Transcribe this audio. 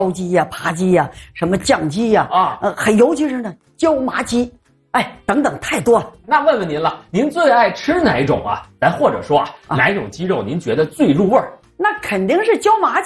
烧鸡呀、扒鸡呀、什么酱鸡呀还尤其是呢椒麻鸡，等等太多了。 那问问您了，您最爱吃哪种啊？咱或者说哪种鸡肉您觉得最入味儿？ 那肯定是椒麻鸡。